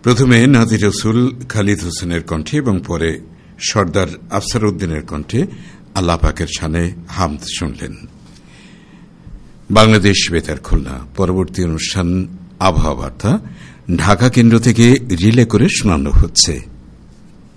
প্রথমে নাদির রসুল খালিদ হোসেনের কণ্ঠে এবং পরে সর্দার আফসার উদ্দিনের কণ্ঠে আল্লাহ পাকের শানে হামদ শুনলেন। বাংলাদেশ বেতার খুলনা। পরবর্তী অনুষ্ঠান আবহাওয়া বার্তা ঢাকা কেন্দ্র থেকে রিলে করে শোনানো হচ্ছে।